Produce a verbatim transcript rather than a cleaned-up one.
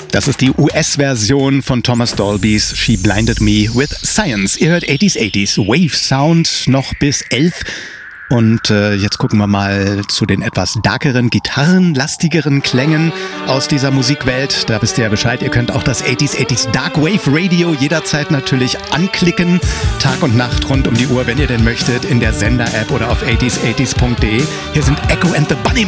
Das ist die U S-Version von Thomas Dolbys She Blinded Me with Science. Ihr hört achtziger achtziger Wave Sound noch bis elf. Und äh, jetzt gucken wir mal zu den etwas darkeren, gitarrenlastigeren Klängen aus dieser Musikwelt. Da wisst ihr ja Bescheid. Ihr könnt auch das achtziger achtziger Dark Wave Radio jederzeit natürlich anklicken. Tag und Nacht rund um die Uhr, wenn ihr denn möchtet, in der Sender-App oder auf achtziger achtziger punkt de. Hier sind Echo and the Bunnymen.